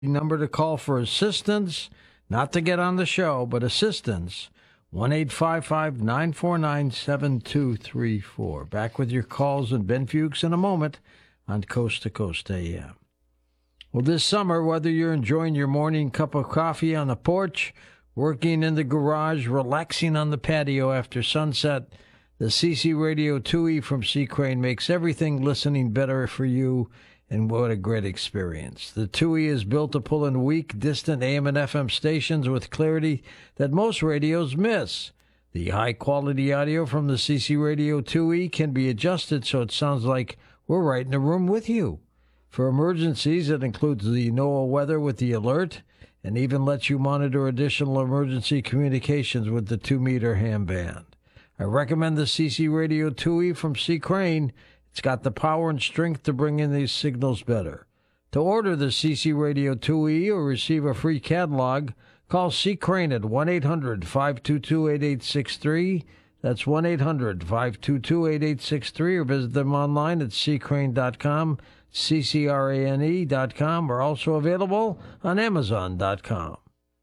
number to call for assistance, not to get on the show, but assistance, 1-855-949-7234. Back with your calls and Ben Fuchs in a moment on Coast to Coast AM. Well, this summer, whether you're enjoying your morning cup of coffee on the porch, working in the garage, relaxing on the patio after sunset, the CC Radio 2E from C. Crane makes everything listening better for you. And what a great experience. The 2E is built to pull in weak, distant AM and FM stations with clarity that most radios miss. The high-quality audio from the CC Radio 2E can be adjusted so it sounds like we're right in the room with you. For emergencies, it includes the NOAA weather with the alert and even lets you monitor additional emergency communications with the 2-meter ham band. I recommend the CC Radio 2E from C. Crane. It's got the power and strength to bring in these signals better. To order the CC Radio 2E or receive a free catalog, call C. Crane at 1-800-522-8863. That's 1-800-522-8863, or visit them online at ccrane.com, ccrane.com, or also available on amazon.com.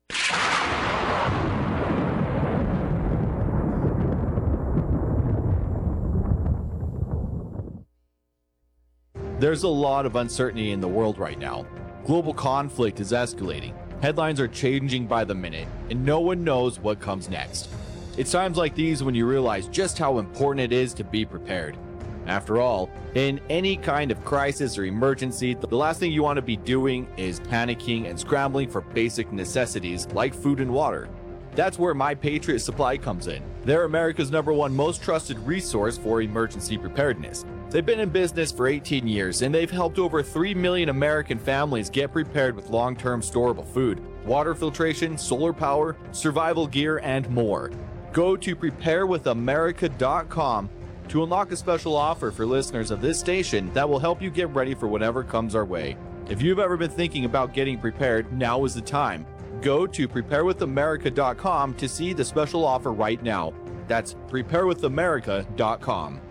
There's a lot of uncertainty in the world right now. Global conflict is escalating. Headlines are changing by the minute, and no one knows what comes next. It's times like these when you realize just how important it is to be prepared. After all, in any kind of crisis or emergency, the last thing you want to be doing is panicking and scrambling for basic necessities like food and water. That's where My Patriot Supply comes in. They're America's #1 most trusted resource for emergency preparedness. They've been in business for 18 years, and they've helped over 3 million American families get prepared with long-term storable food, water filtration, solar power, survival gear, and more. Go to preparewithamerica.com to unlock a special offer for listeners of this station that will help you get ready for whatever comes our way. If you've ever been thinking about getting prepared, now is the time. Go to preparewithamerica.com to see the special offer right now. That's preparewithamerica.com.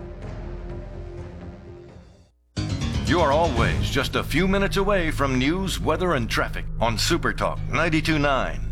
You are always just a few minutes away from news, weather, and traffic on Super Talk 92.9.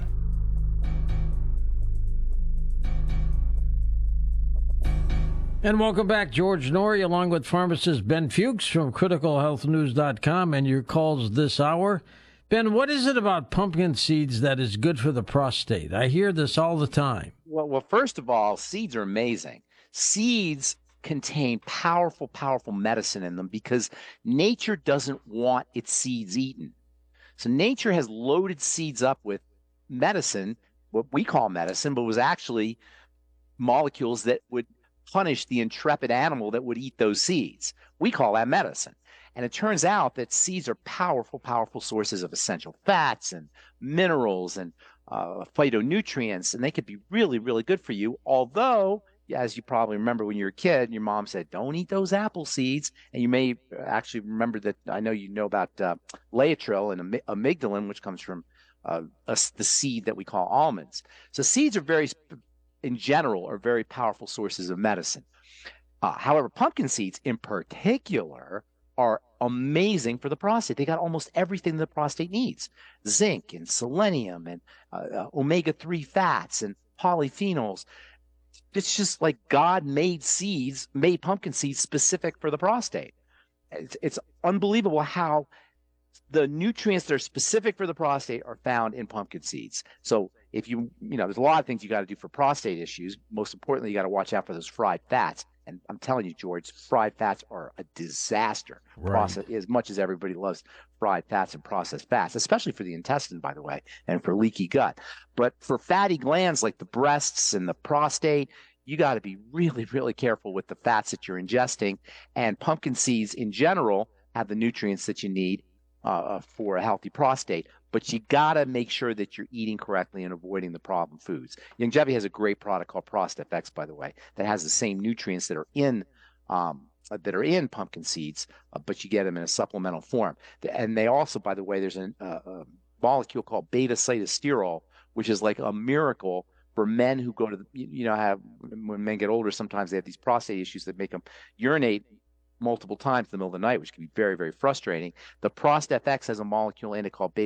And welcome back, George Norrie, along with pharmacist Ben Fuchs from criticalhealthnews.com, and your calls this hour. Ben, what is it about pumpkin seeds that is good for the prostate? I hear this all the time. Well, first of all, seeds are amazing. Seeds contain powerful medicine in them because nature doesn't want its seeds eaten. So nature has loaded seeds up with medicine, what we call medicine, but was actually molecules that would punish the intrepid animal that would eat those seeds. We call that medicine. And it turns out that seeds are powerful sources of essential fats and minerals and phytonutrients, and they could be really good for you. Although, as you probably remember when you were a kid, your mom said, don't eat those apple seeds. And you may actually remember that, I know you know about Laetrile and amygdalin, which comes from the seed that we call almonds. So seeds are in general, are very powerful sources of medicine. However, pumpkin seeds in particular are amazing for the prostate. They got almost everything the prostate needs: zinc and selenium and omega-3 fats and polyphenols. It's just like God made pumpkin seeds specific for the prostate. It's unbelievable how the nutrients that are specific for the prostate are found in pumpkin seeds. So if there's a lot of things you got to do for prostate issues. Most importantly, you got to watch out for those fried fats. And I'm telling you, George, fried fats are a disaster. Right. As much as everybody loves fried fats and processed fats, especially for the intestine, by the way, and for leaky gut. But for fatty glands like the breasts and the prostate, you got to be really careful with the fats that you're ingesting. And pumpkin seeds in general have the nutrients that you need for a healthy prostate. But you got to make sure that you're eating correctly and avoiding the problem foods. Youngevity has a great product called ProstFX, by the way, that has the same nutrients that are in pumpkin seeds, but you get them in a supplemental form. And they also, by the way, there's a molecule called beta-cytosterol, which is like a miracle for men who go to when men get older, sometimes they have these prostate issues that make them urinate multiple times in the middle of the night, which can be very, very frustrating. The ProstFX has a molecule in it called beta